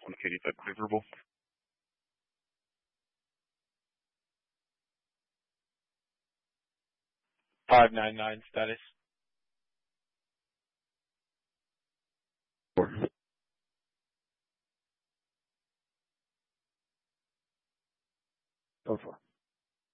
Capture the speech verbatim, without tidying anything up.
one K D five cleaverable. five nine nine status. Four. Go for it.